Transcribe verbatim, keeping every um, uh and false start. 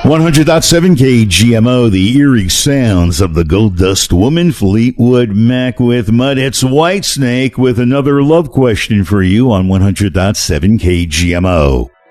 one hundred point seven K G M O, the eerie sounds of the Gold Dust Woman, Fleetwood Mac with Mud. It's Whitesnake with another love question for you on one hundred point seven K G M O.